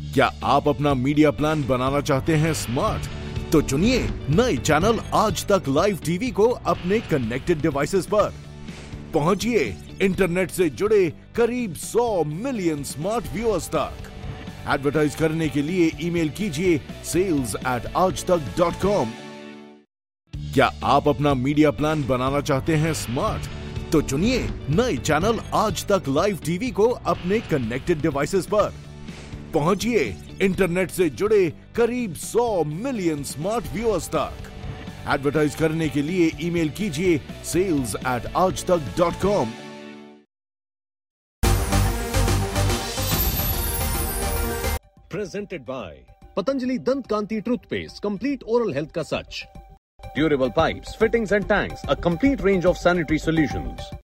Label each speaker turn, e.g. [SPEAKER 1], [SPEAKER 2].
[SPEAKER 1] क्या आप अपना मीडिया प्लान बनाना चाहते हैं स्मार्ट? तो चुनिए नए चैनल आज तक लाइव टीवी को अपने कनेक्टेड डिवाइसेस पर। पहुंचिए इंटरनेट से जुड़े करीब 100 मिलियन स्मार्ट व्यूअर्स तक। एडवर्टाइज करने के लिए ईमेल कीजिए sales@aajtak.com। क्या आप अपना मीडिया प्लान बनाना चाहते हैं स्मार्ट? तो चुनिए नए चैनल आज तक लाइव टीवी को अपने कनेक्टेड डिवाइसेस पर। पहुंचिए इंटरनेट से जुड़े करीब 100 मिलियन स्मार्ट व्यूअर्स तक। एडवर्टाइज करने के लिए ईमेल कीजिए sales@aajtak.com।
[SPEAKER 2] Presented by Patanjali Dant Kanti Toothpaste, complete oral health ka sach. Durable pipes, fittings and tanks, a complete range of sanitary solutions.